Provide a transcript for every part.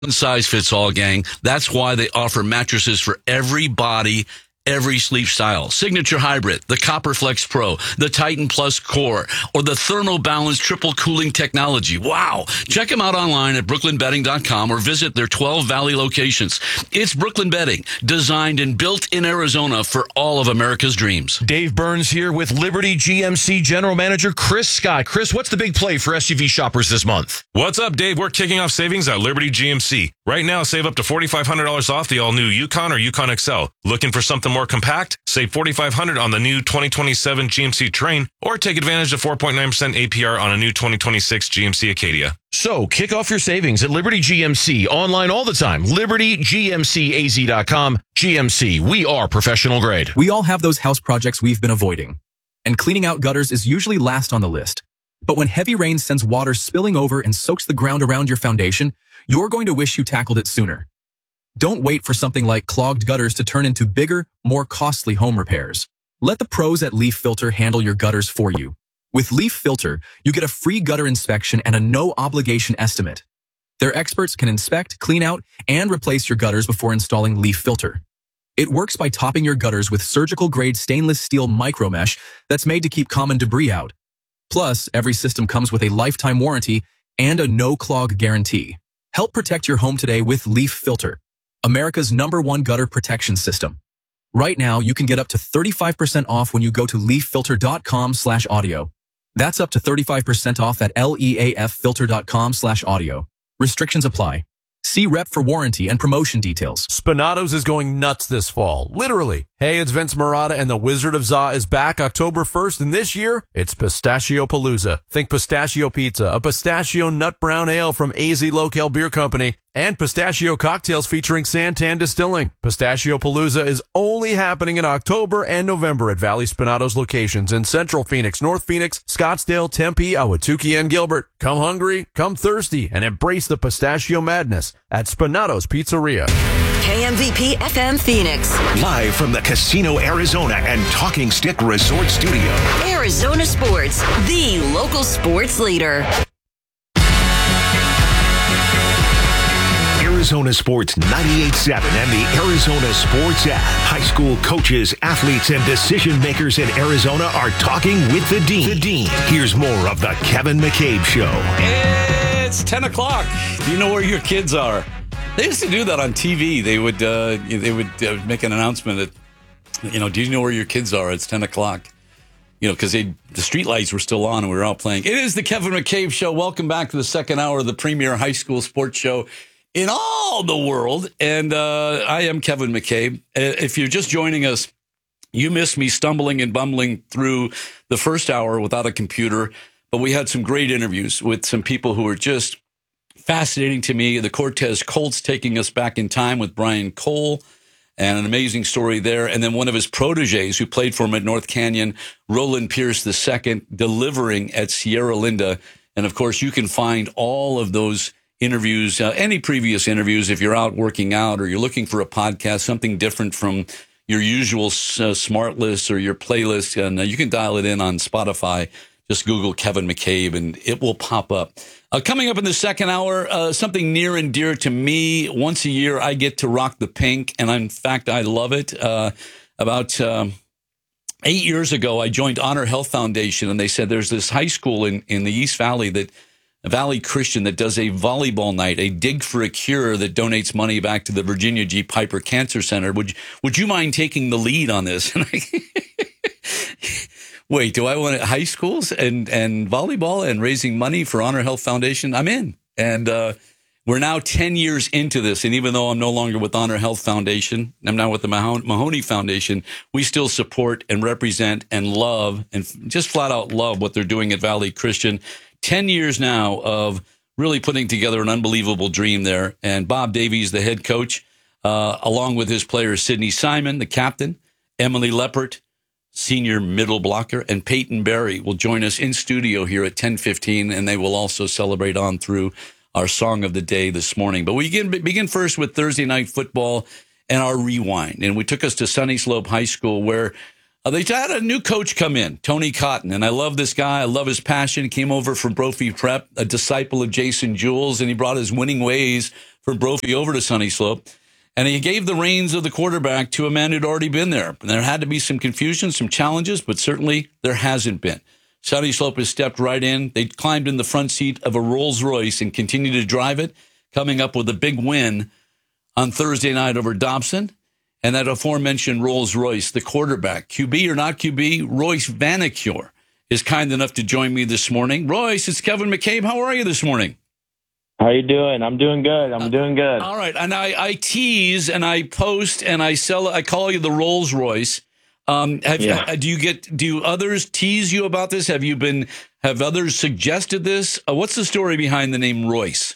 One size fits all, gang. That's why they offer mattresses for every body, every sleep style. Signature Hybrid, the CopperFlex Pro, the Titan Plus Core, or the ThermoBalance Triple Cooling Technology. Wow. Check them out online at brooklynbedding.com or visit their 12 Valley locations. It's Brooklyn Bedding, designed and built in Arizona for all of America's dreams. Dave Burns here with Liberty GMC General Manager Chris Scott. Chris, what's the big play for SUV shoppers this month? What's up, Dave? We're kicking off savings at Liberty GMC. Right now, save up to $4,500 off the all-new Yukon or Yukon XL. Looking for something more compact? Save $4,500 on the new 2027 GMC Terrain, or take advantage of 4.9% APR on a new 2026 GMC Acadia. So, kick off your savings at Liberty GMC. Online all the time. LibertyGMCAZ.com. GMC, we are professional grade. We all have those house projects we've been avoiding. And cleaning out gutters is usually last on the list. But when heavy rain sends water spilling over and soaks the ground around your foundation, you're going to wish you tackled it sooner. Don't wait for something like clogged gutters to turn into bigger, more costly home repairs. Let the pros at Leaf Filter handle your gutters for you. With Leaf Filter, you get a free gutter inspection and a no-obligation estimate. Their experts can inspect, clean out, and replace your gutters before installing Leaf Filter. It works by topping your gutters with surgical-grade stainless steel micromesh that's made to keep common debris out. Plus, every system comes with a lifetime warranty and a no-clog guarantee. Help protect your home today with Leaf Filter, America's #1 gutter protection system. Right now, you can get up to 35% off when you go to leaffilter.com/audio. That's up to 35% off at leaffilter.com/audio. Restrictions apply. See rep for warranty and promotion details. Spinato's is going nuts this fall. Literally. Hey, it's Vince Marotta, and the Wizard of Za is back October 1st, and this year, it's Pistachio Palooza. Think pistachio pizza, a pistachio nut brown ale from AZ Locale Beer Company, and pistachio cocktails featuring Santan Distilling. Pistachio Palooza is only happening in October and November at Valley Spinato's locations in Central Phoenix, North Phoenix, Scottsdale, Tempe, Ahwatukee, and Gilbert. Come hungry, come thirsty, and embrace the pistachio madness at Spinato's Pizzeria. KMVP FM Phoenix. Live from the Casino Arizona and Talking Stick Resort Studio. Arizona Sports, the local sports leader. Arizona Sports 98.7 and the Arizona Sports app. High school coaches, athletes, and decision makers in Arizona are talking with the Dean. Here's more of the Kevin McCabe Show. It's 10 o'clock. Do you know where your kids are? They used to do that on TV. They would make an announcement that, do you know where your kids are? It's 10 o'clock. Because the street lights were still on and we were out playing. It is the Kevin McCabe Show. Welcome back to the second hour of the premier high school sports show in all the world. And I am Kevin McCabe. If you're just joining us, you missed me stumbling and bumbling through the first hour without a computer. But we had some great interviews with some people who were just fascinating to me. The Cortez Colts taking us back in time with Brian Cole, and an amazing story there. And then one of his proteges who played for him at North Canyon, Roland Pierce II, delivering at Sierra Linda. And, of course, you can find all of those interviews, any previous interviews, if you're out working out or you're looking for a podcast, something different from your usual smart list or your playlist. And you can dial it in on Spotify. Just Google Kevin McCabe and it will pop up. Coming up in the second hour, something near and dear to me. Once a year, I get to rock the pink, and in fact, I love it. About 8 years ago, I joined Honor Health Foundation, and they said there's this high school in the East Valley, Valley Christian, that does a volleyball night, a Dig for a Cure, that donates money back to the Virginia G. Piper Cancer Center. Would you mind taking the lead on this? Wait, do I want high schools and volleyball and raising money for Honor Health Foundation? I'm in. And we're now 10 years into this. And even though I'm no longer with Honor Health Foundation, I'm now with the Mahoney Foundation, we still support and represent and love and just flat out love what they're doing at Valley Christian. 10 years now of really putting together an unbelievable dream there. And Bob Davies, the head coach, along with his players, Sidney Simon, the captain, Emily Leppert, senior middle blocker, and Peyton Berry will join us in studio here at 10:15, and they will also celebrate on through our song of the day this morning. But we begin first with Thursday night football and our rewind. And we took us to Sunny Slope High School, where they had a new coach come in, Tony Cotton. And I love this guy. I love his passion. He came over from Brophy Prep, a disciple of Jason Jules, and he brought his winning ways from Brophy over to Sunny Slope. And he gave the reins of the quarterback to a man who'd already been there. And there had to be some confusion, some challenges, but certainly there hasn't been. Sunny Slope has stepped right in. They climbed in the front seat of a Rolls Royce and continue to drive it, coming up with a big win on Thursday night over Dobson. And that aforementioned Rolls Royce, the quarterback, QB or not QB, Royce Vanacure, is kind enough to join me this morning. Royce, it's Kevin McCabe. How are you this morning? How you doing? I'm doing good. All right. And I tease and I post and I call you the Rolls Royce. Do others tease you about this? Have others suggested this? What's the story behind the name Royce?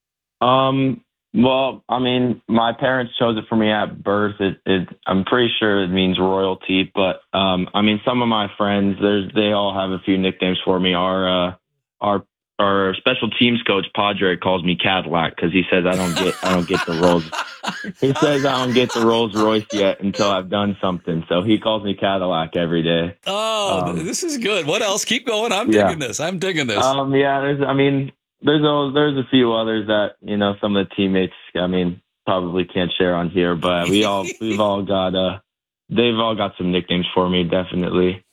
Well, I mean, my parents chose it for me at birth. I'm pretty sure it means royalty, but I mean, some of my friends, they all have a few nicknames for me. Our special teams coach Padre calls me Cadillac because he says I don't get the Rolls. He says I don't get the Rolls Royce yet until I've done something. So he calls me Cadillac every day. Oh, this is good. What else? Keep going. I'm digging this. There's a few others that, some of the teammates, probably can't share on here, but they've all got some nicknames for me, definitely.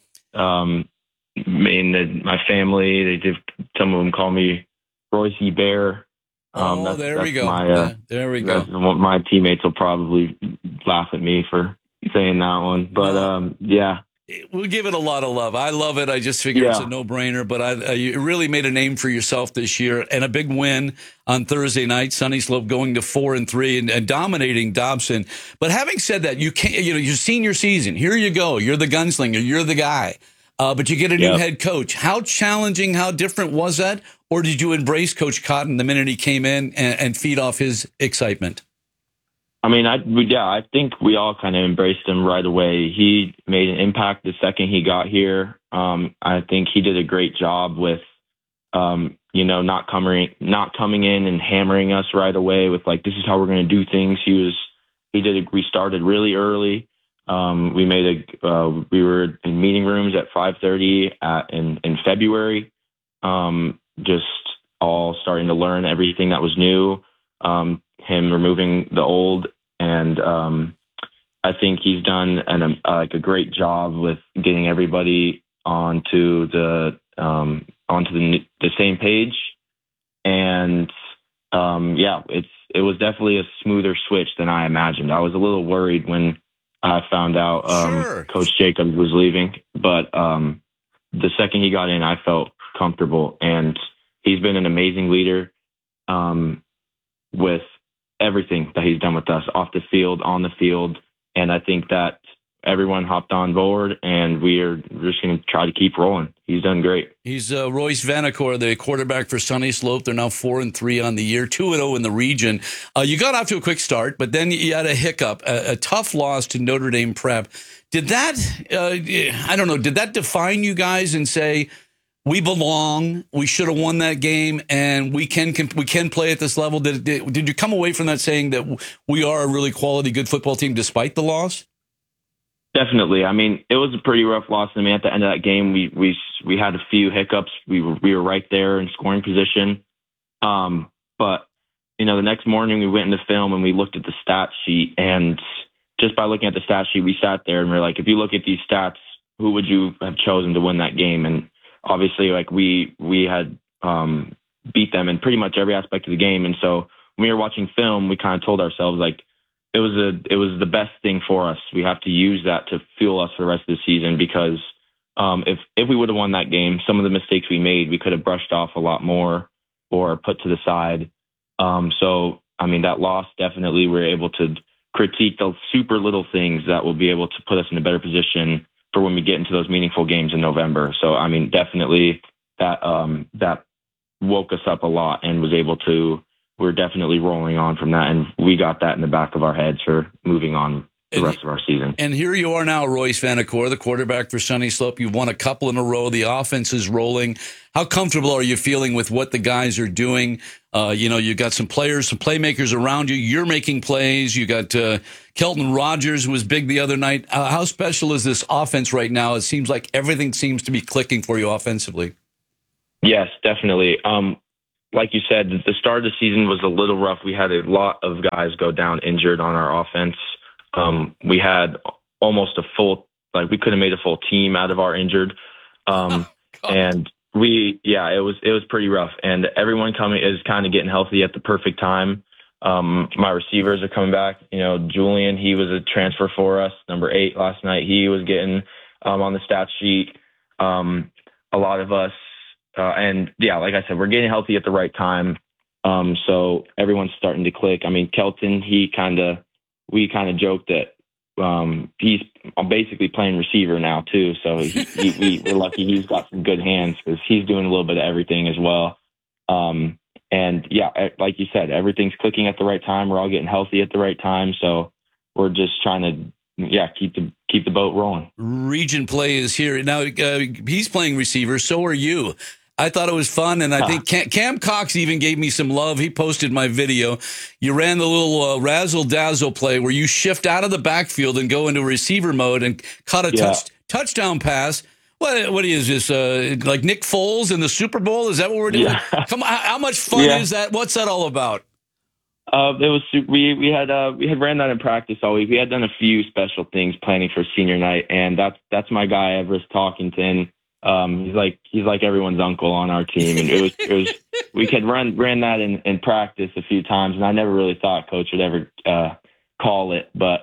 My family, some of them call me Royce Bear. There we go. There we go. My teammates will probably laugh at me for saying that one, but yeah. We'll give it a lot of love. I love it. I just figure it's a no-brainer, but you really made a name for yourself this year, and a big win on Thursday night. Sunny Slope going to 4-3 and dominating Dobson. But having said that, you can't. You've seen your season. Here you go. You're the gunslinger. You're the guy. But you get a new head coach. How challenging? How different was that? Or did you embrace Coach Cotton the minute he came in and feed off his excitement? I mean, I think we all kind of embraced him right away. He made an impact the second he got here. I think he did a great job with, not coming in and hammering us right away with like, this is how we're going to do things. We started really early. We were in meeting rooms at 5:30 in February, just all starting to learn everything that was new. Him removing the old, and I think he's done a great job with getting everybody onto the same page. And it was definitely a smoother switch than I imagined. I was a little worried when I found out Coach Jacobs was leaving, but the second he got in, I felt comfortable, and he's been an amazing leader with everything that he's done with us off the field, on the field. And I think that everyone hopped on board, and we're just going to try to keep rolling. He's done great. He's Royce Vanacure, the quarterback for Sunny Slope. They're now 4-3 on the year, 2-0 in the region. You got off to a quick start, but then you had a hiccup, a tough loss to Notre Dame Prep. Did that, did that define you guys and say, we belong, we should have won that game, and we can play at this level? Did you come away from that saying that we are a really quality, good football team despite the loss? Definitely. I mean, it was a pretty rough loss. I mean, at the end of that game, we had a few hiccups. We were right there in scoring position. But the next morning we went into film and we looked at the stat sheet, and just by looking at the stat sheet, we sat there and we're like, if you look at these stats, who would you have chosen to win that game? And obviously, like we had beat them in pretty much every aspect of the game. And so when we were watching film, we kind of told ourselves like it was the best thing for us. We have to use that to fuel us for the rest of the season, because if we would have won that game, some of the mistakes we made, we could have brushed off a lot more or put to the side. So, I mean, that loss, definitely we're able to critique the super little things that will be able to put us in a better position for when we get into those meaningful games in November. So, I mean, definitely that woke us up a lot and we're definitely rolling on from that. And we got that in the back of our heads for moving on the rest of our season. And here you are now, Royce Vanacure, the quarterback for Sunny Slope. You've won a couple in a row. The offense is rolling. How comfortable are you feeling with what the guys are doing? You got some players, some playmakers around you. You're making plays. You got Kelton Rogers, who was big the other night. How special is this offense right now? It seems like everything seems to be clicking for you offensively. Yes, definitely. like you said, the start of the season was a little rough. We had a lot of guys go down injured on our offense. We had almost we could have made a full team out of our injured. And it was pretty rough. And everyone is kind of getting healthy at the perfect time. My receivers are coming back. Julian, he was a transfer for us, number 8 last night. He was getting on the stat sheet. A lot of us, like I said, we're getting healthy at the right time. So everyone's starting to click. I mean, Kelton, we kind of joked that he's basically playing receiver now too. So we're lucky he's got some good hands because he's doing a little bit of everything as well. Like you said, everything's clicking at the right time. We're all getting healthy at the right time. So we're just trying to keep the boat rolling. Region play is here now. He's playing receiver. So are you. I thought it was fun, and I think Cam Cox even gave me some love. He posted my video. You ran the little razzle-dazzle play where you shift out of the backfield and go into receiver mode and caught a touchdown pass. What is this, like Nick Foles in the Super Bowl? Is that what we're doing? Yeah. Come on, how much fun is that? What's that all about? It was we had ran that in practice all week. We had done a few special things planning for senior night, and that's my guy Everest Talkington. He's like everyone's uncle on our team, and it was we had ran that in practice a few times, and I never really thought Coach would ever call it, but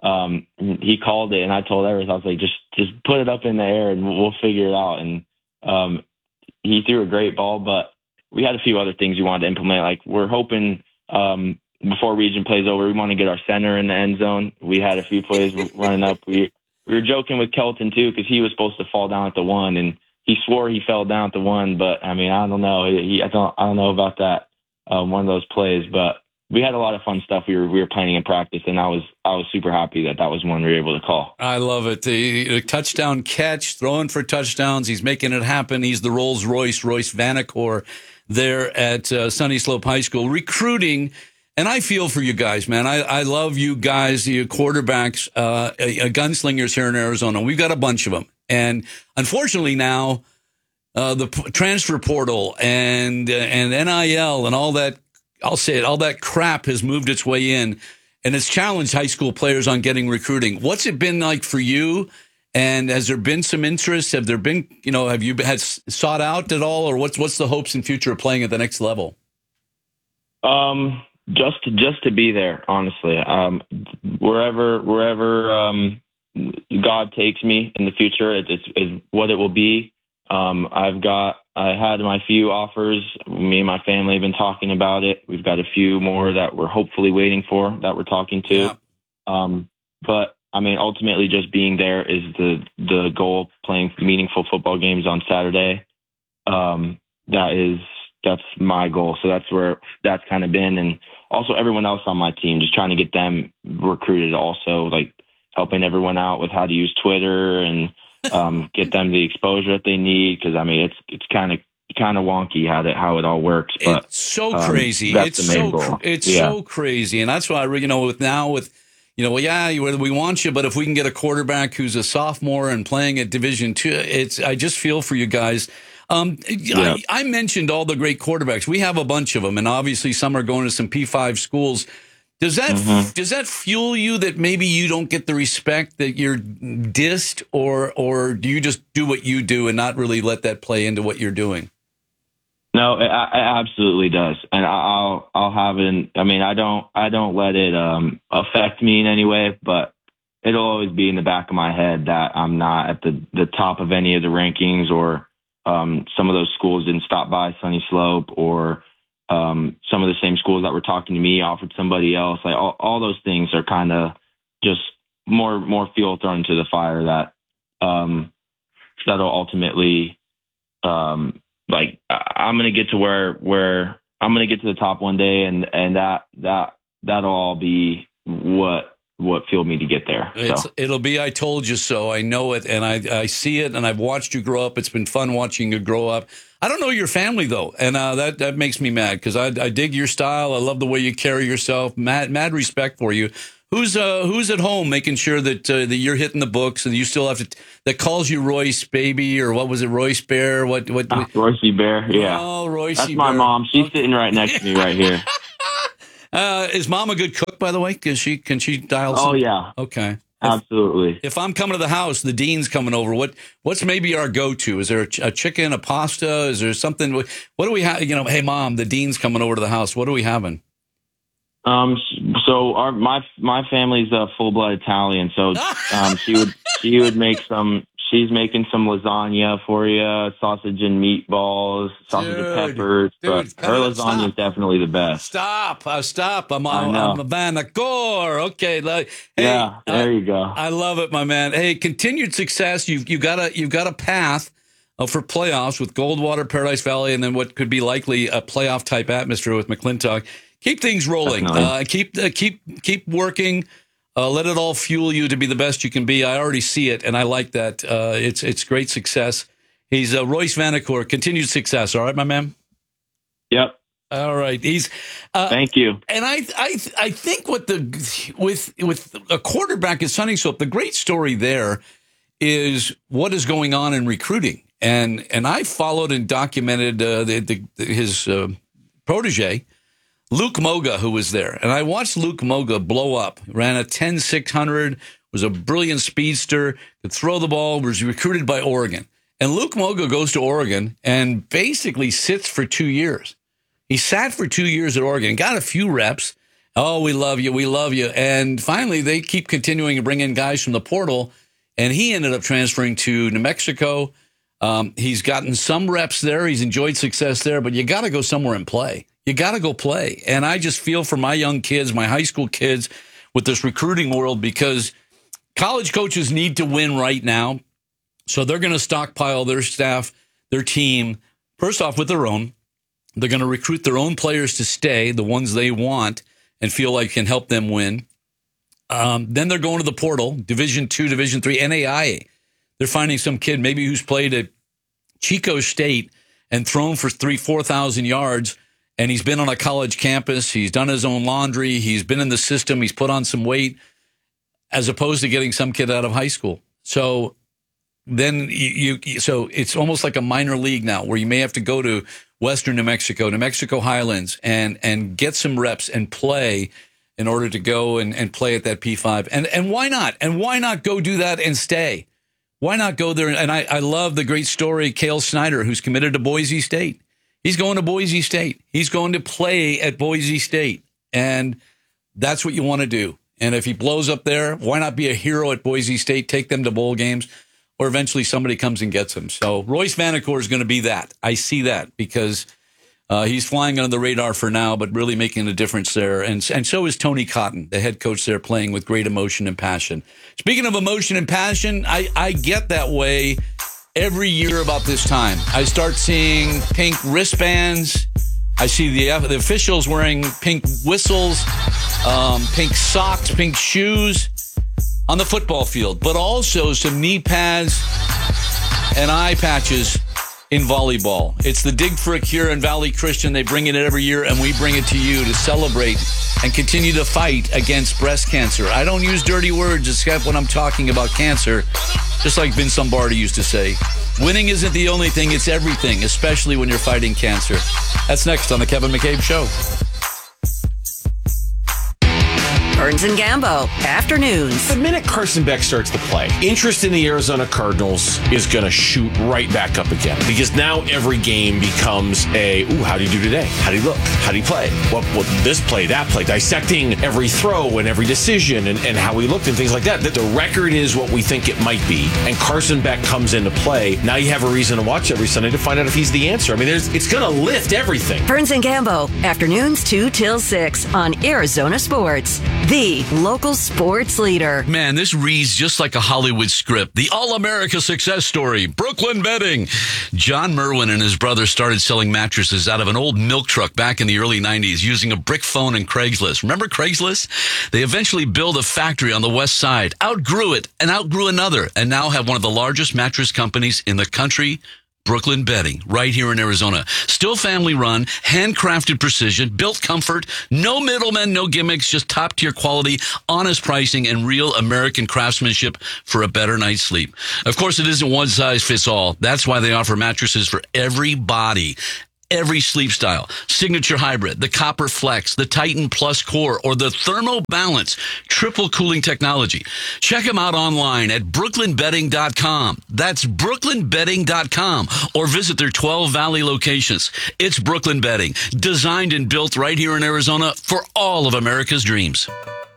he called it, and I told Everest, I was like, just put it up in the air and we'll figure it out. And he threw a great ball, but we had a few other things we wanted to implement. Like we're hoping before region plays over, we want to get our center in the end zone. We had a few plays running up. We were joking with Kelton too, because he was supposed to fall down at the 1, and he swore he fell down at the 1. But I mean, I don't know. I don't know about that. One of those plays, but we had a lot of fun stuff we were planning in practice, and I was super happy that was one we were able to call. I love it. The touchdown catch, throwing for touchdowns. He's making it happen. He's the Royce Vanacore there at Sunny Slope High School. Recruiting, and I feel for you guys, man. I love you guys, the quarterbacks, gunslingers here in Arizona. We've got a bunch of them. And unfortunately now, the transfer portal and NIL and all that, I'll say it, all that crap has moved its way in, and it's challenged high school players on getting recruiting. What's it been like for you? And has there been some interest? Have there been, have you had sought out at all, or what's the hopes and future of playing at the next level? Just to be there, honestly. Wherever God takes me in the future, is what it will be. I had my few offers. Me and my family have been talking about it. We've got a few more that we're hopefully waiting for, that we're talking to. Yeah. But I mean, ultimately just being there is the goal, playing meaningful football games on Saturday. That's my goal. So that's where that's kind of been. And also everyone else on my team, just trying to get them recruited also, like helping everyone out with how to use Twitter and get them the exposure that they need. Cause I mean, it's kind of wonky how it all works, but it's so crazy. That's the main goal. It's so crazy. And that's why, we want you, but if we can get a quarterback who's a sophomore and playing at Division II, I just feel for you guys. I mentioned all the great quarterbacks. We have a bunch of them, and obviously some are going to some P5 schools. Does that fuel you that maybe you don't get the respect that you're dissed, or do you just do what you do and not really let that play into what you're doing? No, it absolutely does, and I'll have it. I mean, I don't let it affect me in any way, but it'll always be in the back of my head that I'm not at the top of any of the rankings, or some of those schools didn't stop by Sunny Slope, or some of the same schools that were talking to me offered somebody else. Like all those things are kind of just more fuel thrown into the fire that that'll ultimately like I'm gonna get to where I'm gonna get to the top one day, and that'll all be what fueled me to get there. It'll be I told you so. I know it, and I see it, and I've watched you grow up. It's been fun watching you grow up. I don't know your family though, and that makes me mad, because I dig your style. I love the way you carry yourself. Mad respect for you. Who's at home making sure that that you're hitting the books and you still have to that calls you Royce baby or what was it, Royce Bear? What Royce Bear, yeah. Oh, Royce That's Bear. my mom. She's sitting right next to me right here. Is Mom a good cook, by the way? Can she dial some? Oh yeah. Okay. Absolutely. If I'm coming to the house, the dean's coming over. What's maybe our go-to? Is there a chicken, a pasta? Is there something? What do we have? Hey, Mom, the dean's coming over to the house. What are we having? So my family's full-blood Italian. So she would make some. She's making some lasagna for you, sausage and meatballs, sausage and peppers. But her lasagna is definitely the best. Stop! I'm a Vanacore. Okay, yeah, there you go. I love it, my man. Hey, continued success. You've got a path for playoffs with Goldwater, Paradise Valley, and then what could be likely a playoff type atmosphere with McClintock. Keep things rolling. Keep working. Let it all fuel you to be the best you can be. I already see it, and I like that. It's great success. He's Royce Vanacore. Continued success. All right, my man. Yep. All right. He's. Thank you. And I think with a quarterback at Sunny Slope, the great story there is what is going on in recruiting, and I followed and documented his protege. Luke Moga, who was there. And I watched Luke Moga blow up. Ran a 10.600, was a brilliant speedster, could throw the ball, was recruited by Oregon. And Luke Moga goes to Oregon and basically sits for 2 years. He sat for 2 years at Oregon, got a few reps. Oh, we love you, we love you. And finally, they keep continuing to bring in guys from the portal. And he ended up transferring to New Mexico. He's gotten some reps there. He's enjoyed success there. But you got to go somewhere and play. You got to go play. And I just feel for my young kids, my high school kids with this recruiting world because college coaches need to win right now. So they're going to stockpile their staff, their team, first off with their own. They're going to recruit their own players to stay, the ones they want and feel like can help them win. Then they're going to the portal, Division II, Division III, NAIA. They're finding some kid maybe who's played at Chico State and thrown for 4,000 yards. And he's been on a college campus. He's done his own laundry. He's been in the system. He's put on some weight as opposed to getting some kid out of high school. So then so it's almost like a minor league now where you may have to go to Western New Mexico Highlands and get some reps and play in order to go and play at that P5. And why not? And why not go do that and stay? Why not go there? And I love the great story, Cale Snyder, who's committed to Boise State. He's going to Boise State. He's going to play at Boise State. And that's what you want to do. And if he blows up there, why not be a hero at Boise State, take them to bowl games, or eventually somebody comes and gets him. So Royce Vanacore is going to be that. I see that because he's flying under the radar for now, but really making a difference there. And so is Tony Cotton, the head coach there, playing with great emotion and passion. Speaking of emotion and passion, I get that way every year about this time. I start seeing pink wristbands. I see the officials wearing pink whistles, pink socks, pink shoes on the football field, but also some knee pads and eye patches in volleyball. It's the Dig for a Cure in Valley Christian. They bring it every year, and we bring it to you to celebrate and continue to fight against breast cancer. I don't use dirty words except when I'm talking about cancer, just like Vince Lombardi used to say. Winning isn't the only thing, it's everything, especially when you're fighting cancer. That's next on The Kevin McCabe Show. Burns and Gambo, afternoons. The minute Carson Beck starts to play, interest in the Arizona Cardinals is going to shoot right back up again. Because now every game becomes how do you do today? How do you look? How do you play? What this play, that play, dissecting every throw and every decision and how he looked and things like that. That the record is what we think it might be. And Carson Beck comes into play. Now you have a reason to watch every Sunday to find out if he's the answer. I mean, it's going to lift everything. Burns and Gambo, afternoons 2 till 6 on Arizona Sports, the local sports leader. Man, this reads just like a Hollywood script. The All-America success story. Brooklyn Bedding. John Merwin and his brother started selling mattresses out of an old milk truck back in the early 90s using a brick phone and Craigslist. Remember Craigslist? They eventually built a factory on the west side, outgrew it, and outgrew another, and now have one of the largest mattress companies in the country. Brooklyn Bedding, right here in Arizona. Still family run, handcrafted precision, built comfort, no middlemen, no gimmicks, just top tier quality, honest pricing, and real American craftsmanship for a better night's sleep. Of course, it isn't one size fits all. That's why they offer mattresses for every body. Every sleep style. Signature Hybrid, the Copper Flex, the Titan Plus Core, or the Thermo Balance triple cooling technology. Check them out online at brooklynbedding.com. That's brooklynbedding.com, or visit their 12 Valley locations. It's Brooklyn Bedding, designed and built right here in Arizona for all of America's dreams.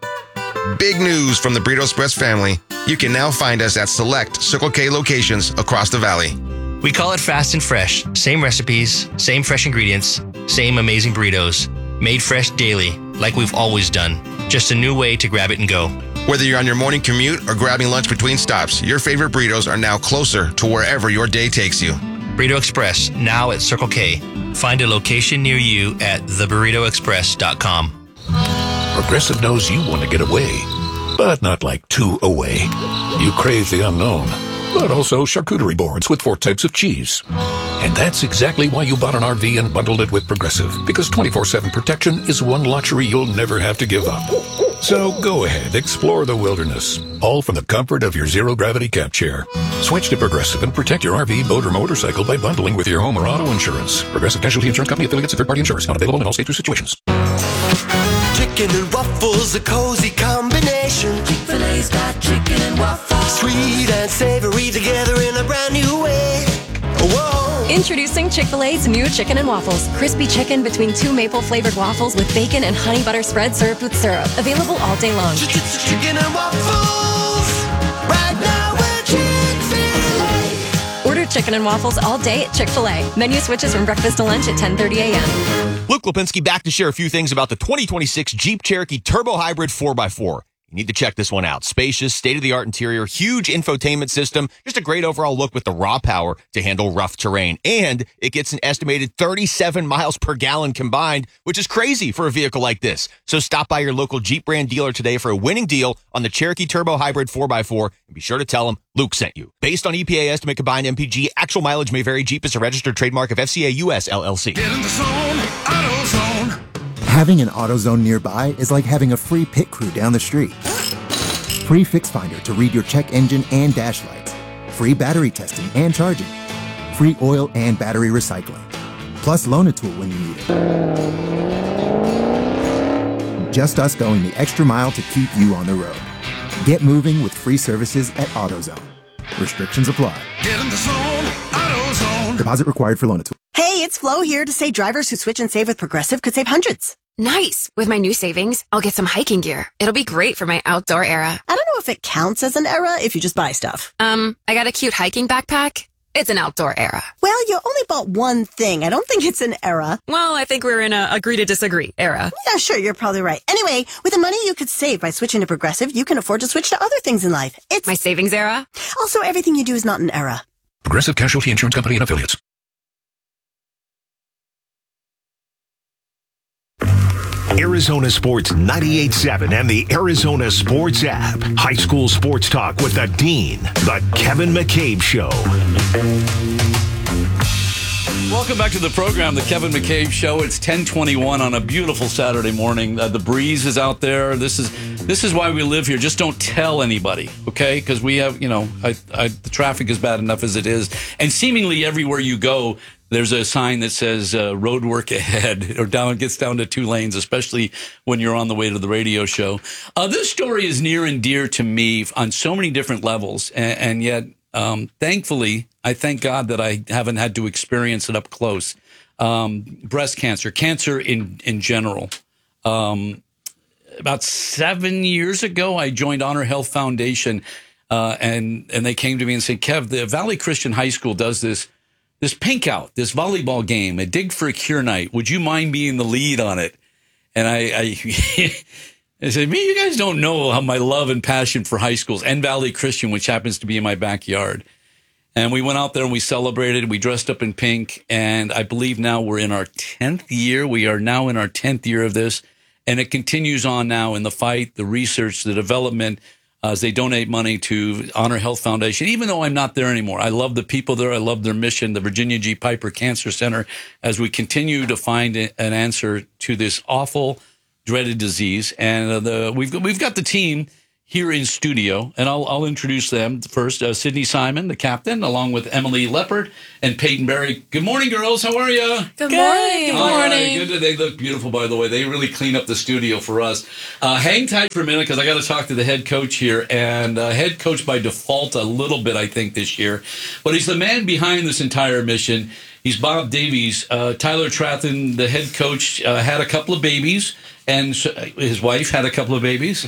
Big news from the Burrito Express family. You can now find us at select Circle K locations across the valley. We call it fast and fresh. Same recipes, same fresh ingredients, same amazing burritos. Made fresh daily, like we've always done. Just a new way to grab it and go. Whether you're on your morning commute or grabbing lunch between stops, your favorite burritos are now closer to wherever your day takes you. Burrito Express, now at Circle K. Find a location near you at theburritoexpress.com. Progressive knows you want to get away, but not like too away. You crave the unknown, but also charcuterie boards with 4 types of cheese. And that's exactly why you bought an RV and bundled it with Progressive, because 24/7 protection is one luxury you'll never have to give up. So go ahead, explore the wilderness, all from the comfort of your zero-gravity camp chair. Switch to Progressive and protect your RV, boat, or motorcycle by bundling with your home or auto insurance. Progressive Casualty Insurance Company, affiliates, and third-party insurance. Not available in all states or situations. Chicken and waffles, a cozy combination. Chick-fil-A's got chicken and waffles. Sweet and savory together in a brand new way. Whoa. Introducing Chick-fil-A's new chicken and waffles. Crispy chicken between 2 maple-flavored waffles with bacon and honey butter spread served with syrup. Available all day long. Chicken and waffles. Right now we're Chick-fil-A. Order chicken and waffles all day at Chick-fil-A. Menu switches from breakfast to lunch at 10:30 a.m. Luke Lipinski back to share a few things about the 2026 Jeep Cherokee Turbo Hybrid 4x4. You need to check this one out. Spacious, state-of-the-art interior, huge infotainment system, just a great overall look with the raw power to handle rough terrain. And it gets an estimated 37 miles per gallon combined, which is crazy for a vehicle like this. So stop by your local Jeep brand dealer today for a winning deal on the Cherokee Turbo Hybrid 4x4, and be sure to tell them Luke sent you. Based on EPA estimate combined MPG, actual mileage may vary. Jeep is a registered trademark of FCA US LLC. Get in the zone, AutoZone. Having an AutoZone nearby is like having a free pit crew down the street. Free Fix Finder to read your check engine and dash lights. Free battery testing and charging. Free oil and battery recycling. Plus loan a tool when you need it. Just us going the extra mile to keep you on the road. Get moving with free services at AutoZone. Restrictions apply. Get in the zone, AutoZone. Deposit required for loan a tool. Hey, it's Flo here to say drivers who switch and save with Progressive could save hundreds. Nice. With my new savings, I'll get some hiking gear. It'll be great for my outdoor era. I don't know if it counts as an era if you just buy stuff. I got a cute hiking backpack. It's an outdoor era. Well, you only bought one thing. I don't think it's an era. Well, I think we're in a agree to disagree era. Yeah, sure, you're probably right. Anyway, with the money you could save by switching to Progressive, you can afford to switch to other things in life. It's my savings era. Also, everything you do is not an era. Progressive Casualty Insurance Company and affiliates. Arizona Sports 98.7 and the Arizona Sports app. High school sports talk with the Dean, the Kevin McCabe Show. Welcome back to the program, the Kevin McCabe Show. It's 10:21 on a beautiful Saturday morning. The breeze is out there. This is why we live here. Just don't tell anybody, okay? Because we have, the traffic is bad enough as it is. And seemingly everywhere you go, there's a sign that says road work ahead, or gets down to 2 lanes, especially when you're on the way to the radio show. This story is near and dear to me on so many different levels, and yet, thankfully, I thank God that I haven't had to experience it up close. Breast cancer in general. About 7 years ago, I joined Honor Health Foundation, and they came to me and said, Kev, the Valley Christian High School does this pink out, this volleyball game, a Dig for a Cure night. Would you mind being the lead on it? And I said, you guys don't know how my love and passion for high schools and Valley Christian, which happens to be in my backyard. And we went out there and we celebrated. We dressed up in pink. And I believe now we're in our 10th year. We are now in our 10th year of this. And it continues on now in the fight, the research, the development as they donate money to Honor Health Foundation, even though I'm not there anymore. I love the people there. I love their mission, the Virginia G. Piper Cancer Center, as we continue to find an answer to this awful, dreaded disease. And we've got the team here in studio, and I'll introduce them first. Sydney Simon, the captain, along with Emily Leppard and Peyton Berry. Good morning, girls. How are you? Good morning. Good morning. Good. They look beautiful, by the way. They really clean up the studio for us. Hang tight for a minute, because I got to talk to the head coach here, and head coach by default a little bit, I think, this year. But he's the man behind this entire mission. He's Bob Davies. Tyler Tratton, the head coach, had a couple of babies. And his wife had a couple of babies.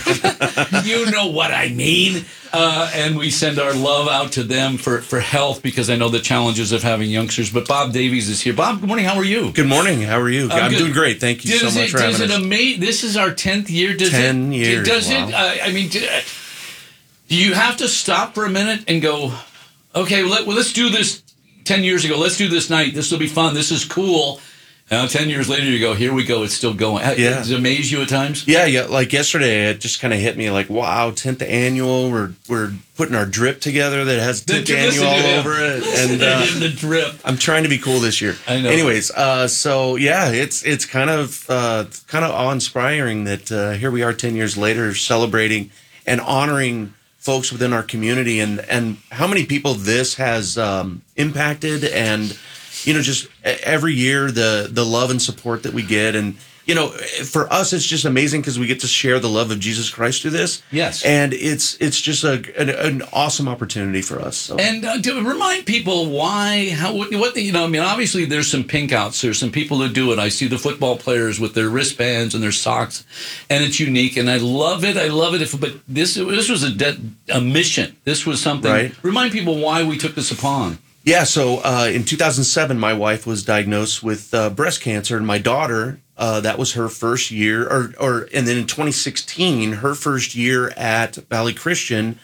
You know what I mean. And we send our love out to them for health, because I know the challenges of having youngsters. But Bob Davies is here. Bob, good morning. How are you? Good morning. How are you? I'm doing great. Thank you so much for having us. This is our 10th year. 10 years. Does wow. it? Do you have to stop for a minute and go, okay, let's do this 10 years ago. Let's do this night. This will be fun. This is cool. Now, 10 years later, you go, here we go. It's still going. Yeah. Does it amaze you at times? Yeah. Like yesterday, it just kind of hit me like, wow, 10th annual. We're putting our drip together that has 10th annual all over it. And the drip. I'm trying to be cool this year. I know. Anyways, so yeah, it's kind of awe-inspiring that here we are 10 years later celebrating and honoring folks within our community, and how many people this has impacted, and just every year the love and support that we get. And for us, it's just amazing because we get to share the love of Jesus Christ through this. Yes. And it's just an awesome opportunity for us. So. And to remind people why, obviously there's some pink outs. There's some people who do it. I see the football players with their wristbands and their socks, and it's unique. And I love it. But this was a mission. This was something. Right. Remind people why we took this upon. Yeah, so in 2007, my wife was diagnosed with breast cancer, and my daughter, that was her first year, and then in 2016, her first year at Valley Christian,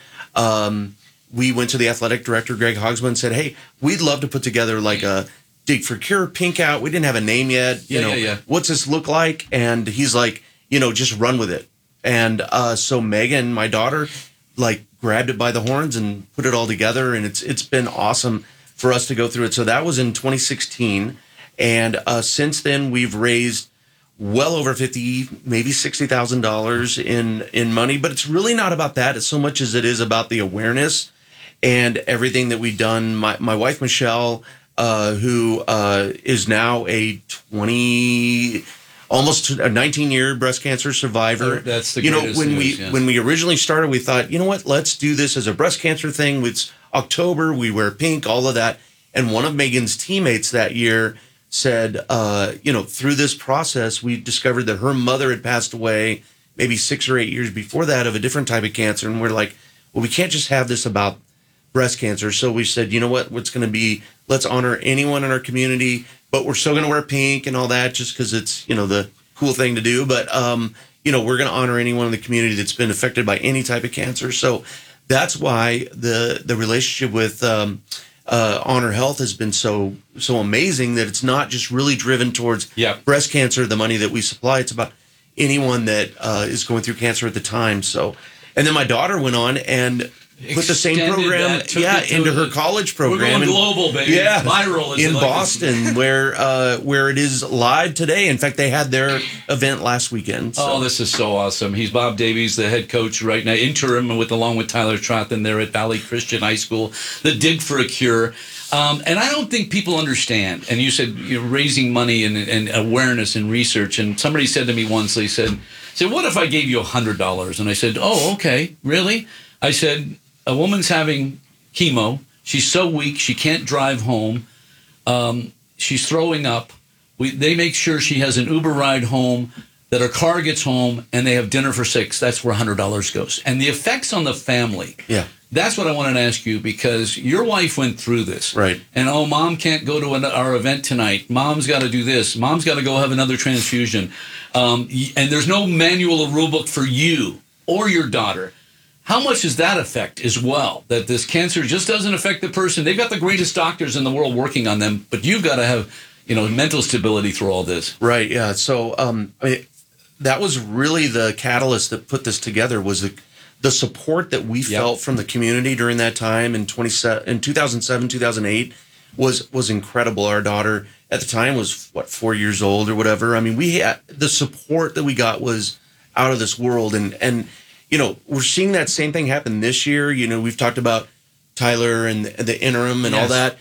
we went to the athletic director, Greg Hogsman, and said, hey, we'd love to put together like a Dig for Cure pink out. We didn't have a name yet. What's this look like? And he's like, just run with it. And so Megan, my daughter, grabbed it by the horns and put it all together, and it's been awesome for us to go through it. So that was in 2016. And since then, we've raised well over $50,000, maybe $60,000 in money. But it's really not about that as so much as it is about the awareness and everything that we've done. My wife, Michelle, who is now almost a 19-year breast cancer survivor. Oh, that's the greatest news, yes. When we originally started, we thought, let's do this as a breast cancer thing. It's October, we wear pink, all of that. And one of Megan's teammates that year said, through this process, we discovered that her mother had passed away maybe 6 or 8 years before that of a different type of cancer. And we're like, well, we can't just have this about breast cancer. So we said, what's going to be, let's honor anyone in our community, but we're still going to wear pink and all that just because it's, the cool thing to do. But, we're going to honor anyone in the community that's been affected by any type of cancer. So that's why the relationship with Honor Health has been so amazing, that it's not just really driven towards breast cancer, the money that we supply. It's about anyone that is going through cancer at the time. So, and then my daughter went on and put the same program, into her college program. We're going global, baby. Yeah, viral in Boston, where it is live today. In fact, they had their event last weekend. So. Oh, this is so awesome. He's Bob Davies, the head coach right now, interim, along with Tyler Tratton there at Valley Christian High School, the Dig for a Cure. And I don't think people understand. And you said you're raising money and awareness and research. And somebody said to me once, they said, what if I gave you $100? And I said, oh, okay, really? I said, a woman's having chemo. She's so weak, she can't drive home. She's throwing up. They make sure she has an Uber ride home, that her car gets home, and they have dinner for $6. That's where $100 goes. And the effects on the family. Yeah. That's what I wanted to ask you, because your wife went through this. Right. And, Mom can't go to our event tonight. Mom's got to do this. Mom's got to go have another transfusion. And there's no manual or rule book for you or your daughter. How much does that affect as well? That this cancer just doesn't affect the person. They've got the greatest doctors in the world working on them, but you've got to have, mental stability through all this. Right. Yeah. So that was really the catalyst that put this together. Was the support that we felt from the community during that time in 2007, 2008 was incredible. Our daughter at the time was 4 years old or whatever. I mean, we had the support that we got was out of this world. And we're seeing that same thing happen this year. We've talked about Tyler and the interim and all that,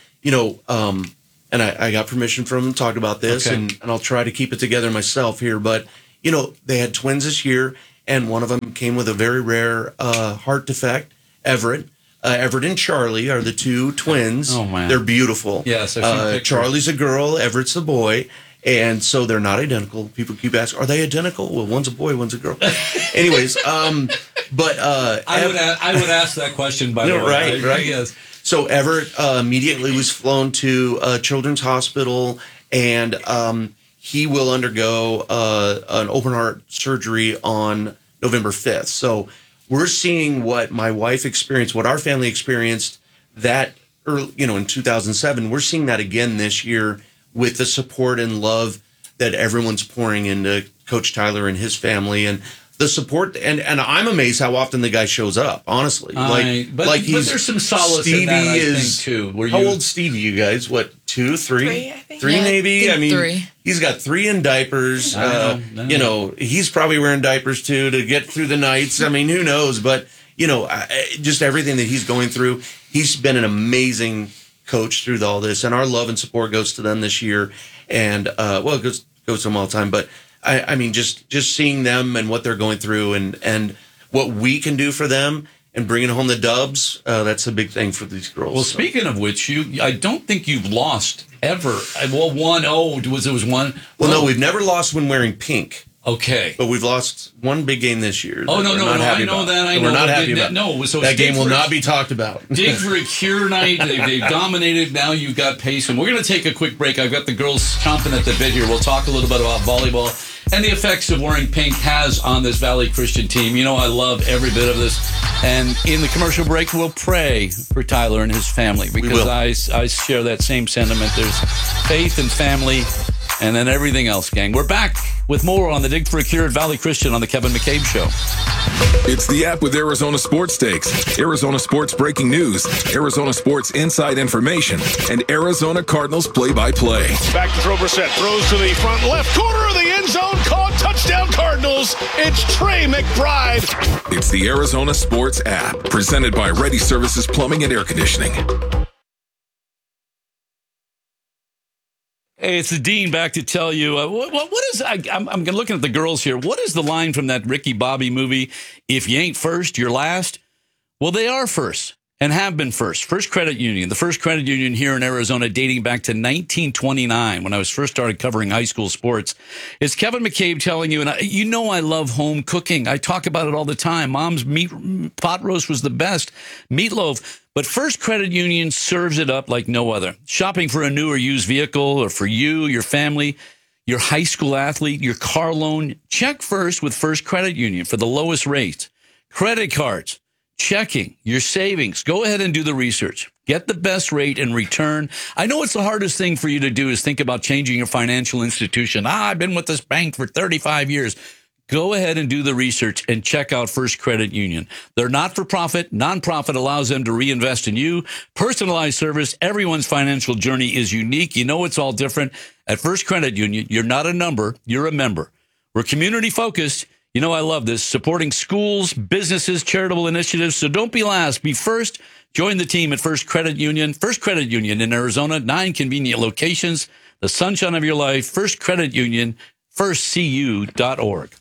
and I got permission from him to talk about this, and I'll try to keep it together myself here. But, they had twins this year, and one of them came with a very rare heart defect, Everett. Everett and Charlie are the two twins. Oh, man. They're beautiful. Yes, I've seen pictures. Charlie's a girl, Everett's a boy. And so they're not identical. People keep asking, are they identical? Well, one's a boy, one's a girl. Anyways, but I would ask that question, by the way. Right. Yes. So Everett immediately was flown to Children's Hospital, and he will undergo an open heart surgery on November 5th. So we're seeing what my wife experienced, what our family experienced that early, in 2007. We're seeing that again this year with the support and love that everyone's pouring into Coach Tyler and his family, and the support. And I'm amazed how often the guy shows up, honestly. But there's some solace Stevie in that, I think, too. How old's Stevie, you guys? What, 2, 3? 3, I think. 3 maybe? I mean, 3. He's got 3 in diapers. I know. He's probably wearing diapers, too, to get through the nights. I mean, who knows? But, just everything that he's going through, he's been an amazing coach through all this, and our love and support goes to them this year, and it goes to them all the time. But I mean, just seeing them and what they're going through, and what we can do for them, and bringing home the dubs, that's a big thing for these girls. Well, speaking of which, I don't think you've lost ever. Well, was one. Well, no, we've never lost when wearing pink. Okay. But we've lost one big game this year. Oh, no, I know that. We're not happy about. No, so that game will not be talked about. Dig for a Cure night. They've dominated. Now you've got pace. And we're going to take a quick break. I've got the girls chomping at the bit here. We'll talk a little bit about volleyball and the effects of wearing pink has on this Valley Christian team. I love every bit of this. And in the commercial break, we'll pray for Tyler and his family, because I share that same sentiment. There's faith and family, and then everything else, gang. We're back with more on the Dig for a Cure at Valley Christian on the Kevin McCabe Show. It's the app with Arizona Sports Takes, Arizona Sports breaking news, Arizona Sports inside information, and Arizona Cardinals play-by-play. Back to throw Brissett, throws to the front left corner of the end zone, caught, touchdown Cardinals. It's Trey McBride. It's the Arizona Sports app, presented by Ready Services Plumbing and Air Conditioning. Hey, it's the Dean back to tell you, what is, I'm looking at the girls here. What is the line from that Ricky Bobby movie? If you ain't first, you're last. Well, they are first and have been first. First Credit Union, the first credit union here in Arizona dating back to 1929 when I was first started covering high school sports. It's Kevin McCabe telling you, and I love home cooking. I talk about it all the time. Mom's pot roast was the best. Meatloaf. But First Credit Union serves it up like no other. Shopping for a new or used vehicle, or for you, your family, your high school athlete, your car loan, check first with First Credit Union for the lowest rates. Credit cards, checking, your savings. Go ahead and do the research. Get the best rate in return. I know it's the hardest thing for you to do is think about changing your financial institution. I've been with this bank for 35 years. Go ahead and do the research and check out First Credit Union. They're not-for-profit. Nonprofit allows them to reinvest in you. Personalized service. Everyone's financial journey is unique. It's all different. At First Credit Union, you're not a number. You're a member. We're community-focused. I love this. Supporting schools, businesses, charitable initiatives. So don't be last. Be first. Join the team at First Credit Union. First Credit Union in Arizona. 9 convenient locations. The sunshine of your life. First Credit Union. FirstCU.org.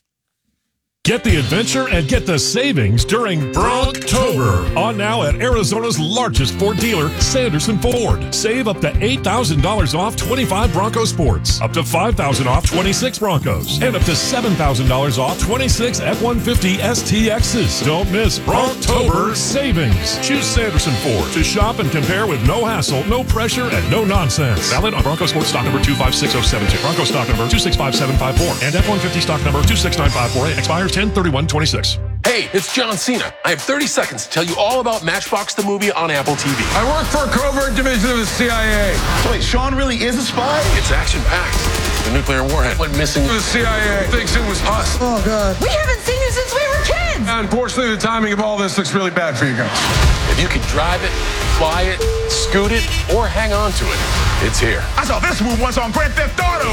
Get the adventure and get the savings during Bronktober. On now at Arizona's largest Ford dealer, Sanderson Ford. Save up to $8,000 off 25 Bronco Sports, up to $5,000 off 26 Broncos, and up to $7,000 off 26 F-150 STXs. Don't miss Bronktober savings. Choose Sanderson Ford to shop and compare with no hassle, no pressure, and no nonsense. Valid on Bronco Sports stock number 265072, Bronco stock number 265754, and F-150 stock number 26954A. Expires 10/31/26. Hey, it's John Cena. I have 30 seconds to tell you all about Matchbox the movie on Apple TV. I work for a covert division of the CIA. Wait, Sean really is a spy? It's action-packed. The nuclear warhead went missing. The CIA thinks it was us. Oh, God. We haven't seen you since we were kids. unfortunately, the timing of all this looks really bad for you guys. If you can drive it, fly it, scoot it, or hang on to it, it's here. I saw this move once on Grand Theft Auto.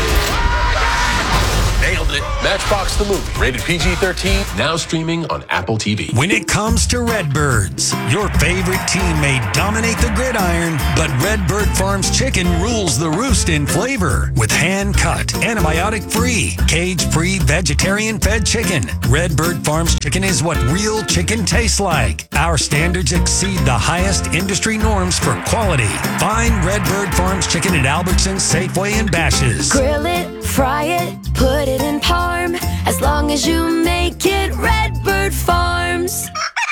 Nailed it. Matchbox the movie. Rated PG-13. Now streaming on Apple TV. When it comes to Redbirds, your favorite team may dominate the gridiron, but Redbird Farms chicken rules the roost in flavor. With hand-cut, antibiotic-free, cage-free, vegetarian-fed chicken, Redbird Farms chicken is what real chicken tastes like. Our standards exceed the highest industry norms for quality. Find Redbird Farms chicken at Albertsons, Safeway, and Bash's. Grill it, fry it, put it in parm. As long as you make it Redbird Farms.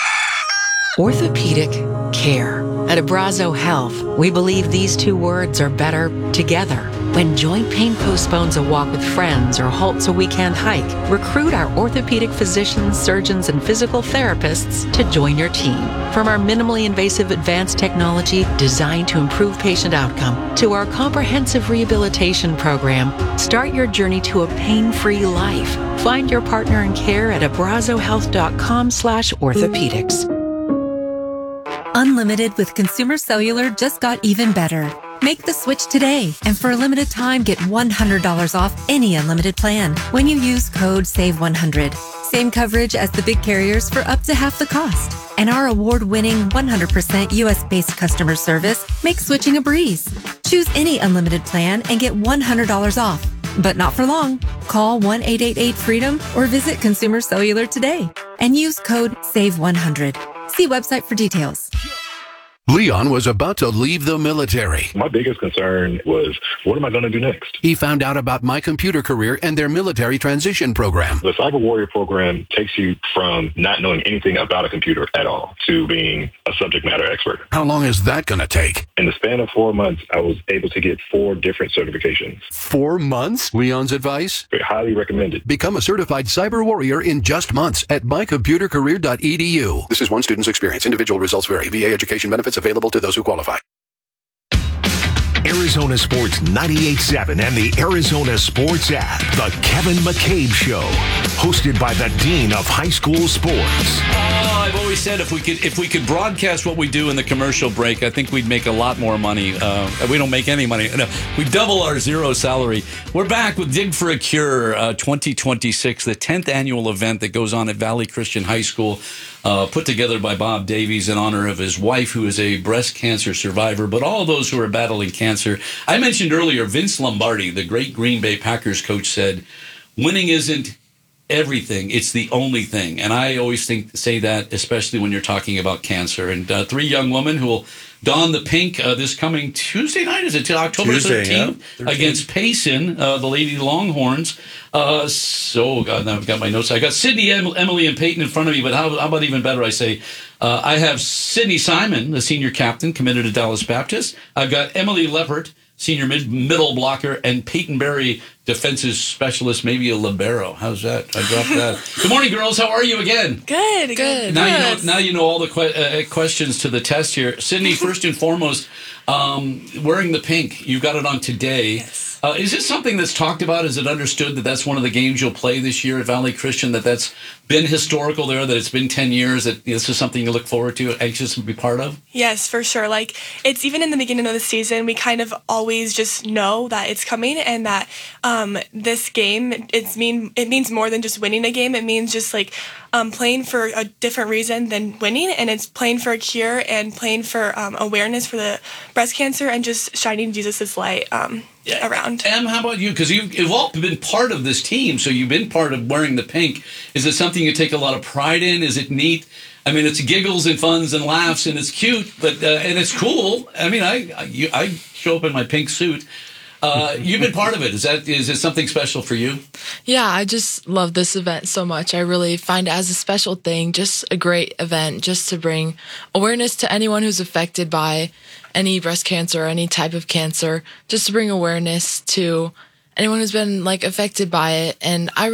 Orthopedic care. At Abrazo Health, we believe these two words are better together. When joint pain postpones a walk with friends or halts a weekend hike, recruit our orthopedic physicians, surgeons, and physical therapists to join your team. From our minimally invasive advanced technology designed to improve patient outcome to our comprehensive rehabilitation program, start your journey to a pain-free life. Find your partner in care at abrazohealth.com/orthopedics. Unlimited with Consumer Cellular just got even better. Make the switch today, and for a limited time, get $100 off any unlimited plan when you use code SAVE100. Same coverage as the big carriers for up to half the cost. And our award-winning 100% US-based customer service makes switching a breeze. Choose any unlimited plan and get $100 off. But not for long. Call 1-888-FREEDOM or visit Consumer Cellular today and use code SAVE100. See website for details. Leon was about to leave the military. My biggest concern was, what am I going to do next? He found out about My Computer Career and their military transition program. The Cyber Warrior program takes you from not knowing anything about a computer at all to being a subject matter expert. How long is that going to take? In the span of 4 months, I was able to get 4 different certifications. 4 months? Leon's advice? Highly recommended. Become a certified cyber warrior in just months at mycomputercareer.edu. This is one student's experience. Individual results vary. VA education benefits available to those who qualify. Arizona Sports 98.7 and the Arizona Sports app. The Kevin McCabe Show. Hosted by the Dean of High School Sports. I've always said if we could broadcast what we do in the commercial break, I think we'd make a lot more money. We don't make any money. No, we double our zero salary. We're back with Dig for a Cure 2026, the 10th annual event that goes on at Valley Christian High School, put together by Bob Davies in honor of his wife, who is a breast cancer survivor, but all those who are battling cancer. I mentioned earlier, Vince Lombardi, the great Green Bay Packers coach, said, winning isn't everything, it's the only thing. And I always say that, especially when you're talking about cancer. And 3 young women who will don the pink this coming Tuesday night, is it October 13th? Against Payson, the Lady Longhorns. God, now I've got my notes. I got Sydney, Emily, and Peyton in front of me, but how about even better, I say, I have Sydney Simon, the senior captain, committed to Dallas Baptist. I've got Emily Leppert, senior middle blocker, and Peyton Berry, defensive specialist, maybe a libero. How's that? I dropped that. Good morning, girls. How are you again? Good. Now you know all the questions to the test here. Sydney, first and foremost, wearing the pink. You got it on today. Yes. Is this something that's talked about? Is it understood that that's one of the games you'll play this year at Valley Christian, that's been historical there, that it's been 10 years, that this is something you look forward to, anxious to be part of? Yes, for sure. It's even in the beginning of the season, we kind of always just know that it's coming and that this game, it means more than just winning a game. It means just playing for a different reason than winning, and it's playing for a cure and playing for awareness for the breast cancer and just shining Jesus' light around. Em, how about you? Because you've all been part of this team, so you've been part of wearing the pink. Is it something you take a lot of pride in? Is it neat? I mean, it's giggles and funs and laughs, and it's cute, but and it's cool. I mean, I show up in my pink suit. You've been part of it. Is it something special for you? Yeah, I just love this event so much. I really find it as a special thing, just a great event, just to bring awareness to anyone who's affected by any breast cancer or any type of cancer, just to bring awareness to anyone who's been affected by it. And I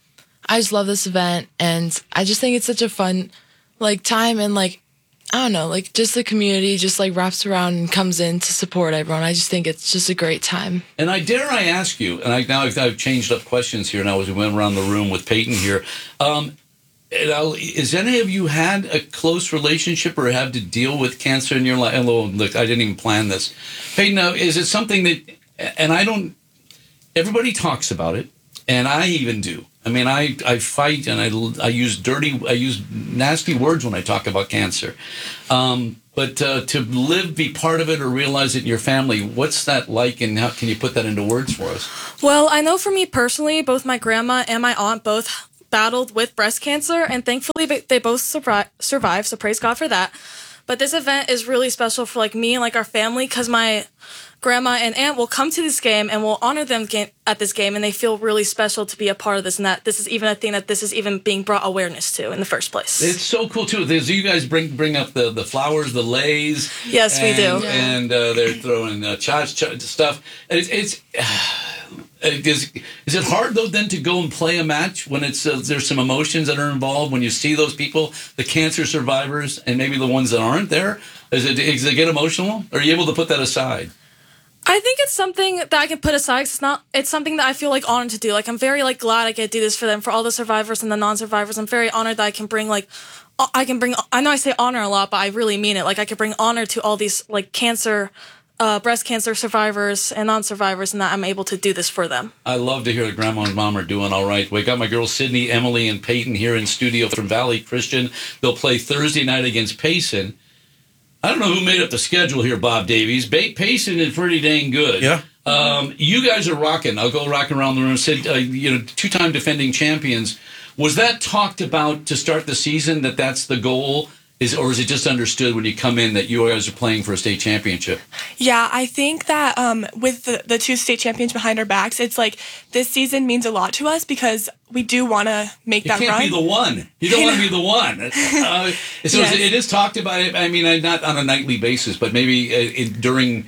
just love this event, and I just think it's such a fun time, and I don't know, just the community just wraps around and comes in to support everyone. I just think it's just a great time. And I ask you, and I've changed up questions here now as we went around the room with Peyton here. Is any of you had a close relationship or have to deal with cancer in your life? Hello, look, I didn't even plan this. Hey, now, is it something that, and I don't, everybody talks about it, and I even do. I mean, I fight and I use nasty words when I talk about cancer. But to be part of it or realize it in your family, what's that like, and how can you put that into words for us? Well, I know for me personally, both my grandma and my aunt both battled with breast cancer, and thankfully they both survived, so praise God for that. But this event is really special for like me and like our family, because my grandma and aunt will come to this game and we'll honor them at this game, and they feel really special to be a part of this, and that this is even a thing that this is even being brought awareness to in the first place. It's so cool too. You guys bring up the flowers, the leis. Yes, we do. And they're throwing stuff. Is it hard though then to go and play a match when it's there's some emotions that are involved when you see those people, the cancer survivors, and maybe the ones that aren't there? Does it get emotional? Or are you able to put that aside? I think it's something that I can put aside. It's something that I feel like honored to do. Like, I'm very like glad I get to do this for them, for all the survivors and the non-survivors. I'm very honored that I can bring I know I say honor a lot, but I really mean it. Like, I can bring honor to all these like breast cancer survivors and non-survivors, and that I'm able to do this for them. I love to hear that Grandma and Mom are doing all right. We got my girls Sydney, Emily, and Peyton here in studio from Valley Christian. They'll play Thursday night against Payson. I don't know who made up the schedule here, Bob Davies. Payson is pretty dang good. Yeah. You guys are rocking. I'll go rocking around the room. Said, two-time defending champions. Was that talked about to start the season, that's the goal? Or is it just understood when you come in that you guys are playing for a state championship? Yeah, I think that with the two state champions behind our backs, it's like this season means a lot to us because we do want to make that run. You can't be the one. You don't want to be the one. So yes. It is talked about. I mean, not on a nightly basis, but maybe during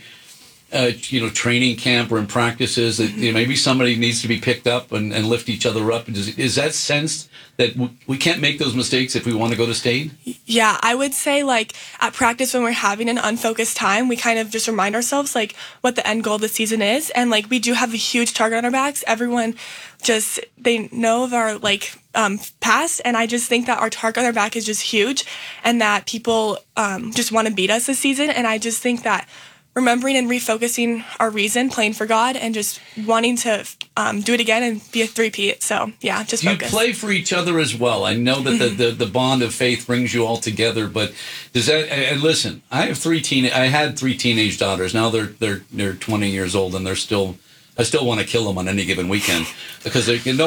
training camp or in practices that maybe somebody needs to be picked up and lift each other up. Is that sensed that we can't make those mistakes if we want to go to state? Yeah, I would say like at practice when we're having an unfocused time, we kind of just remind ourselves like what the end goal of the season is. And like we do have a huge target on our backs. Everyone they know of our like past. And I just think that our target on our back is just huge and that people just want to beat us this season. And I just think that remembering and refocusing our reason, playing for God, and just wanting to do it again and be a three-peat. So, yeah, just focus. You play for each other as well. I know that the bond of faith brings you all together, but does that? And listen, I had three teenage daughters. Now they're 20 years old, and I still want to kill them on any given weekend because they know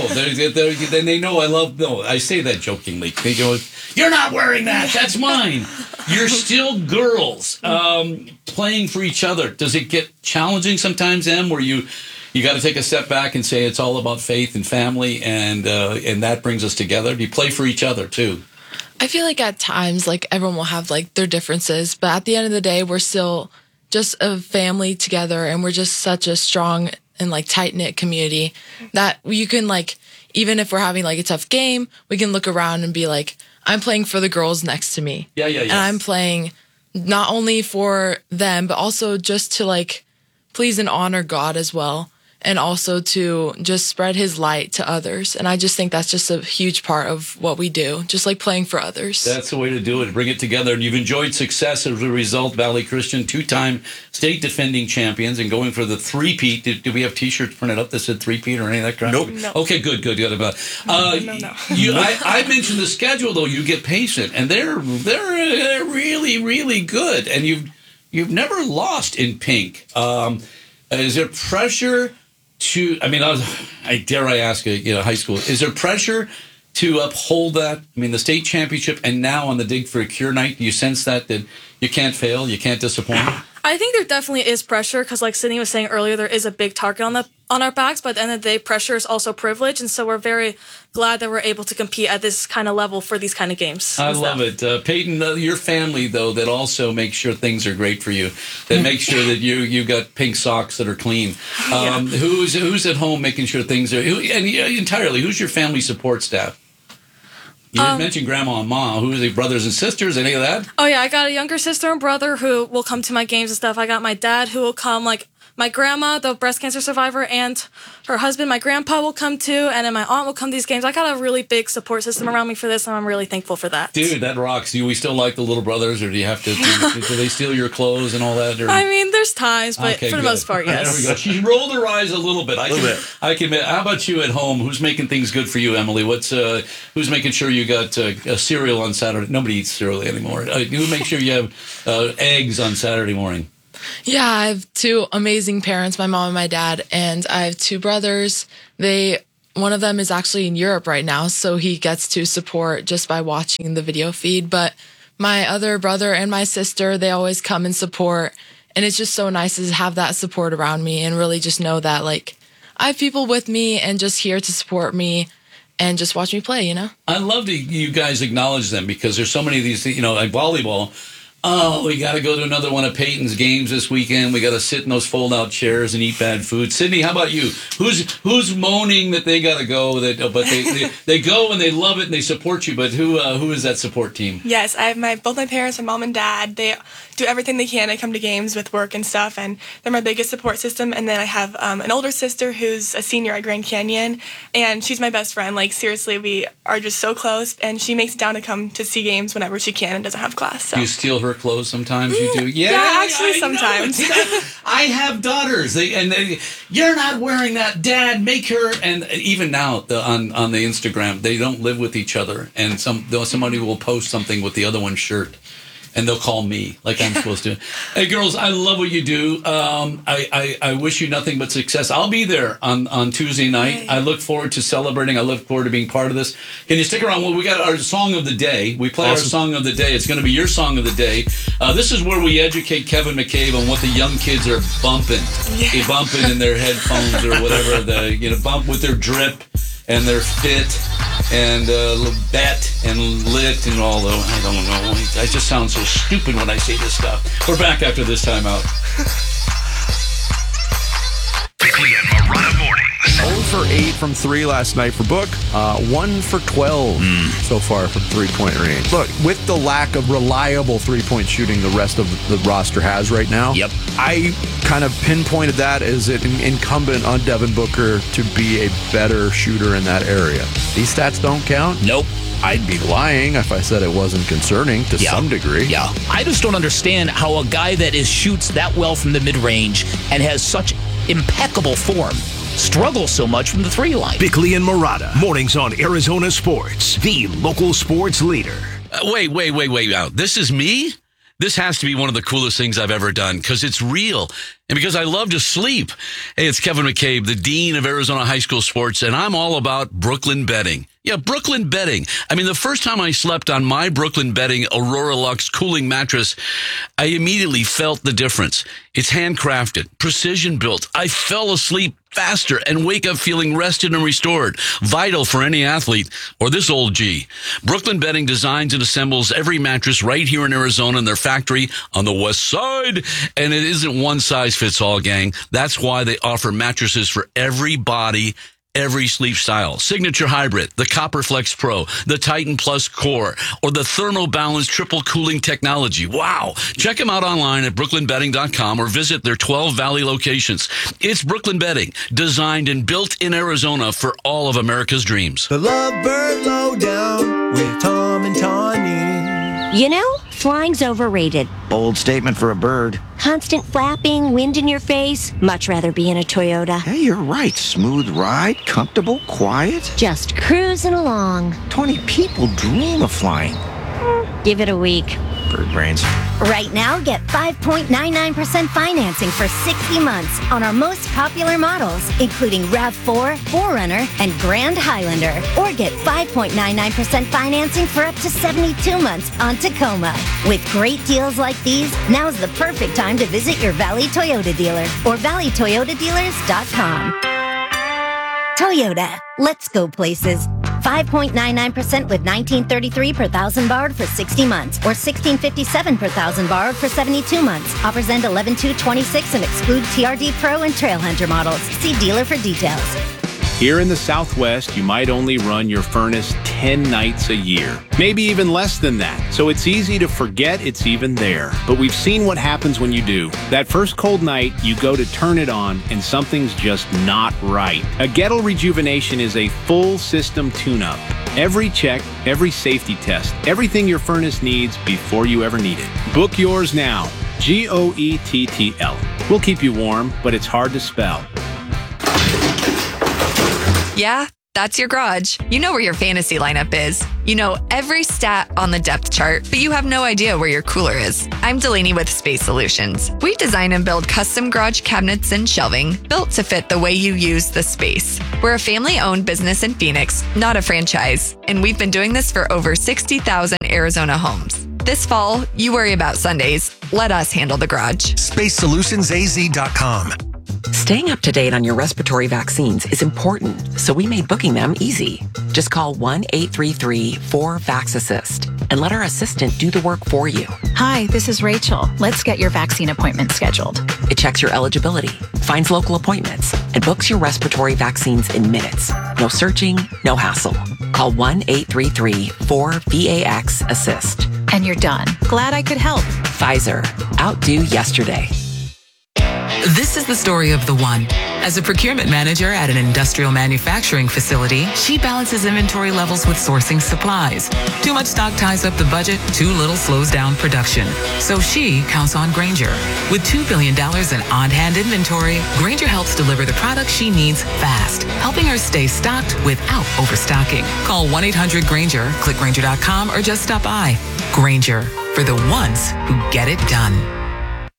I love. No, I say that jokingly. They go, "You're not wearing that. That's mine." You're still girls playing for each other. Does it get challenging sometimes, Em, where you got to take a step back and say it's all about faith and family, and that brings us together? Do you play for each other too? I feel like at times, like everyone will have like their differences, but at the end of the day, we're still just a family together, and we're just such a strong and like tight-knit community that you can like, even if we're having like a tough game, we can look around and be like, I'm playing for the girls next to me. Yeah. And I'm playing not only for them, but also just to like please and honor God as well. And also to just spread his light to others. And I just think that's just a huge part of what we do, just like playing for others. That's the way to do it. Bring it together. And you've enjoyed success as a result. Valley Christian, two-time state defending champions and going for the three-peat. Do we have T-shirts printed up that said three-peat or any of that crap? Nope. No. Okay, good. No. I mentioned the schedule, though. You get Payson, and they're really, really good. And you've never lost in pink. Is there pressure I dare ask high school, is there pressure to uphold that? I mean, the state championship and now on the Dig for a Cure night, do you sense that you can't fail, you can't disappoint? I think there definitely is pressure because, like Sydney was saying earlier, there is a big target on our backs. But at the end of the day, pressure is also privilege, and so we're very glad that we're able to compete at this kind of level for these kind of games. I love it, Peyton. Your family, though, that also makes sure things are great for you. That makes sure that you got pink socks that are clean. Who's at home making sure things are entirely? Who's your family support staff? You mentioned Grandma and Mom. Who are they, brothers and sisters, any of that? Oh, yeah. I got a younger sister and brother who will come to my games and stuff. I got my dad who will come, like, my grandma, the breast cancer survivor, and her husband, my grandpa, will come too, and then my aunt will come to these games. I got a really big support system around me for this, and I'm really thankful for that. Dude, that rocks. Do we still like the little brothers, or do you have to? Do they steal your clothes and all that? Or? I mean, there's times, but Okay, for the good. most part, yes. There we go. She rolled her eyes a little bit. I can admit. How about you at home? Who's making things good for you, Emily? Who's making sure you got a cereal on Saturday? Nobody eats cereal anymore. Who makes sure you have eggs on Saturday morning? Yeah, I have two amazing parents, my mom and my dad, and I have two brothers. One of them is actually in Europe right now, so he gets to support just by watching the video feed. But my other brother and my sister, they always come and support, and it's just so nice to have that support around me and really just know that, like, I have people with me and just here to support me and just watch me play, you know? I love that you guys acknowledge them, because there's so many of these, like volleyball. Oh, we got to go to another one of Peyton's games this weekend. We got to sit in those fold-out chairs and eat bad food. Sydney, how about you? Who's moaning that they got to go? But they go and they love it and they support you. But who is that support team? Yes, I have both my parents, my mom and dad. They do everything they can to come to games with work and stuff, and they're my biggest support system. And then I have an older sister who's a senior at Grand Canyon, and she's my best friend. Like, seriously, we are just so close, and she makes it down to come to see games whenever she can and doesn't have class. So. Do you steal her clothes sometimes? You do? Yeah, actually, sometimes. I have daughters. You're not wearing that, Dad. Make her. And even now on the Instagram, they don't live with each other, and somebody will post something with the other one's shirt, and they'll call me like I'm supposed to. Hey, girls, I love what you do. I wish you nothing but success. I'll be there on Tuesday night. Yay. I look forward to celebrating. I look forward to being part of this. Can you stick around? Well, we got our song of the day. We play our song of the day. It's going to be your song of the day. This is where we educate Kevin McCabe on what the young kids are bumping. Yeah. They bumping in their headphones or whatever. Bump with their drip and their fit and bet and lit and all the, I don't know. I just sound so stupid when I say this stuff. We're back after this timeout. Bickley and Marotta mornings. 0 for 8 from 3 last night for Book. 1 for 12 so far from three-point range. Look, with the lack of reliable three-point shooting the rest of the roster has right now, I kind of pinpointed that as an incumbent on Devin Booker to be a better shooter in that area. These stats don't count? Nope. I'd be lying if I said it wasn't concerning to some degree. Yeah. I just don't understand how a guy that shoots that well from the mid-range and has such impeccable form struggles so much from the three line. Bickley and Marotta, mornings on Arizona Sports, the local sports leader. Wait. Now, this is me? This has to be one of the coolest things I've ever done because it's real and because I love to sleep. Hey, it's Kevin McCabe, the Dean of Arizona High School Sports, and I'm all about Brooklyn Bedding. Yeah, Brooklyn Bedding. I mean, the first time I slept on my Brooklyn Bedding Aurora Lux cooling mattress, I immediately felt the difference. It's handcrafted, precision built. I fell asleep faster and wake up feeling rested and restored. Vital for any athlete or this old G. Brooklyn Bedding designs and assembles every mattress right here in Arizona in their factory on the west side. And it isn't one size fits all, gang. That's why they offer mattresses for every body, every sleep style. Signature Hybrid, the CopperFlex Pro, the Titan Plus Core, or the ThermoBalance Triple Cooling Technology. Wow. Check them out online at brooklynbedding.com or visit their 12 Valley locations. It's Brooklyn Bedding, designed and built in Arizona for all of America's dreams. The Lovebird Lowdown with Tom and Tawny. You know, flying's overrated. Bold statement for a bird. Constant flapping, wind in your face. Much rather be in a Toyota. Hey, you're right. Smooth ride, comfortable, quiet. Just cruising along. 20 people dream of flying. Give it a week. Bird brains. Right now, get 5.99% financing for 60 months on our most popular models, including RAV4, 4Runner, and Grand Highlander. Or get 5.99% financing for up to 72 months on Tacoma. With great deals like these, now's the perfect time to visit your Valley Toyota dealer or valleytoyotadealers.com. Toyota, let's go places. 5.99% with $19.33 per thousand borrowed for 60 months or $16.57 per thousand borrowed for 72 months. Offers end 11/2/26 and exclude TRD Pro and Trailhunter models. See dealer for details. Here in the Southwest, you might only run your furnace 10 nights a year, maybe even less than that. So it's easy to forget it's even there. But we've seen what happens when you do. That first cold night, you go to turn it on and something's just not right. A Gettle Rejuvenation is a full system tune-up. Every check, every safety test, everything your furnace needs before you ever need it. Book yours now. Goettl. We'll keep you warm, but it's hard to spell. Yeah, that's your garage. You know where your fantasy lineup is. You know every stat on the depth chart, but you have no idea where your cooler is. I'm Delaney with Space Solutions. We design and build custom garage cabinets and shelving built to fit the way you use the space. We're a family-owned business in Phoenix, not a franchise, and we've been doing this for over 60,000 Arizona homes. This fall, you worry about Sundays. Let us handle the garage. SpaceSolutionsAZ.com. Staying up to date on your respiratory vaccines is important, so we made booking them easy. Just call 1-833-4-VAX-ASSIST and let our assistant do the work for you. Hi, this is Rachel. Let's get your vaccine appointment scheduled. It checks your eligibility, finds local appointments, and books your respiratory vaccines in minutes. No searching, no hassle. Call 1-833-4-VAX-ASSIST. And you're done. Glad I could help. Pfizer. Outdo yesterday. This is the story of the one. As a procurement manager at an industrial manufacturing facility, she balances inventory levels with sourcing supplies. Too much stock ties up the budget, too little slows down production. So she counts on Grainger. With $2 billion in on-hand inventory, Grainger helps deliver the products she needs fast, helping her stay stocked without overstocking. Call 1-800-GRAINGER, click Grainger.com, or just stop by. Grainger, for the ones who get it done.